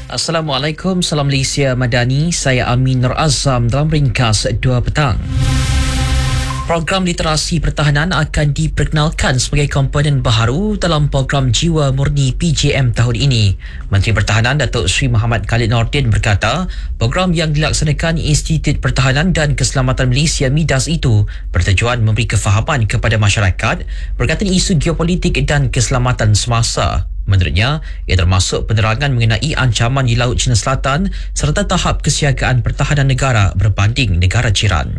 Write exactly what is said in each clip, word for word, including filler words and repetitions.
Assalamualaikum, salam Malaysia Madani. Saya Amin Nur Azam dalam ringkas dua petang. Program literasi pertahanan akan diperkenalkan sebagai komponen baharu dalam program Jiwa Murni P J M tahun ini. Menteri Pertahanan Datuk Seri Muhammad Khalid Nordin berkata, program yang dilaksanakan Institut Pertahanan dan Keselamatan Malaysia MIDAS itu bertujuan memberi kefahaman kepada masyarakat berkaitan isu geopolitik dan keselamatan semasa. Menurutnya, ia termasuk penerangan mengenai ancaman di Laut Cina Selatan serta tahap kesiagaan pertahanan negara berbanding negara jiran.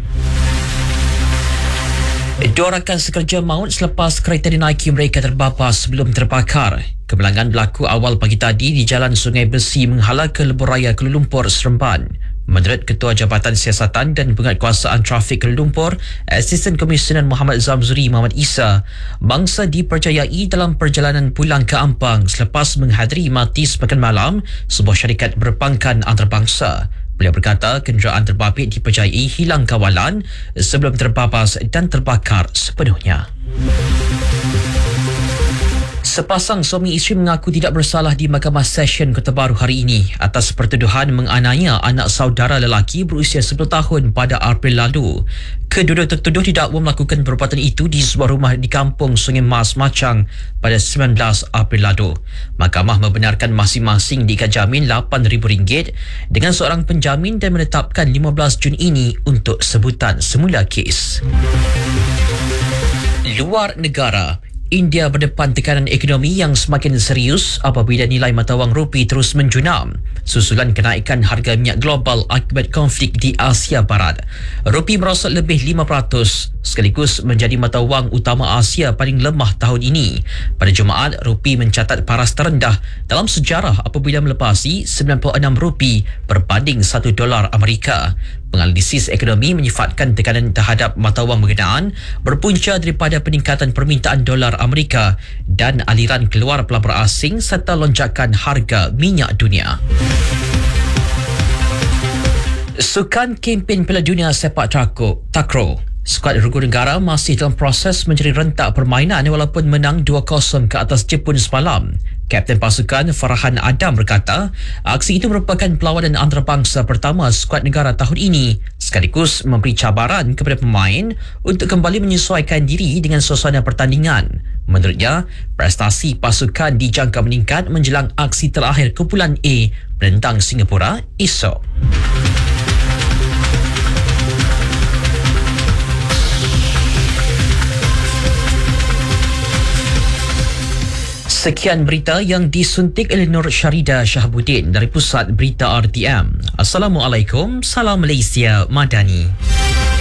Dua rakan sekerja maut selepas kereta dinaiki mereka terbabas sebelum terbakar. Kemalangan berlaku awal pagi tadi di Jalan Sungai Besi menghala ke Lebuh Raya Kuala Lumpur, Seremban. Menurut Ketua Jabatan Siasatan dan Penguatkuasaan Trafik Kuala Lumpur, Asisten Komisioner Muhammad Zamzuri Muhammad Isa, bangsa dipercayai dalam perjalanan pulang ke Ampang selepas menghadiri mati sepekan malam sebuah syarikat berpangkan antarabangsa. Beliau berkata kenderaan terbabit dipercayai hilang kawalan sebelum terbabas dan terbakar sepenuhnya. Sepasang suami isteri mengaku tidak bersalah di Mahkamah Session Kota Baru hari ini atas pertuduhan menganiaya anak saudara lelaki berusia sepuluh tahun pada April lalu. Kedua-dua tertuduh didakwa melakukan perbuatan itu di sebuah rumah di kampung Sungai Mas, Machang pada sembilan belas April lalu. Mahkamah membenarkan masing-masing diikat jamin lapan ribu ringgit dengan seorang penjamin dan menetapkan lima belas Jun ini untuk sebutan semula kes. Luar negara, India berdepan tekanan ekonomi yang semakin serius apabila nilai mata wang rupi terus menjunam susulan kenaikan harga minyak global akibat konflik di Asia Barat. Rupi merosot lebih lima peratus sekaligus menjadi mata wang utama Asia paling lemah tahun ini. Pada Jumaat, rupi mencatat paras terendah dalam sejarah apabila melepasi sembilan puluh enam rupi berbanding satu dolar Amerika. Penganalisis ekonomi menyifatkan tekanan terhadap mata wang berkenaan berpunca daripada peningkatan permintaan dolar Amerika dan aliran keluar pelabur asing serta lonjakan harga minyak dunia. Sukan kempen Piala Dunia Sepak Takraw, skuad regu negara masih dalam proses mencari rentak permainan walaupun menang dua kosong ke atas Jepun semalam. Kapten pasukan Farhan Adam berkata, aksi itu merupakan perlawanan antarabangsa pertama skuad negara tahun ini sekaligus memberi cabaran kepada pemain untuk kembali menyesuaikan diri dengan suasana pertandingan. Menurutnya, prestasi pasukan dijangka meningkat menjelang aksi terakhir kumpulan A menentang Singapura esok. Sekian berita yang disuntik oleh Nur Syarida Shahabuddin dari Pusat Berita R T M. Assalamualaikum, salam Malaysia Madani.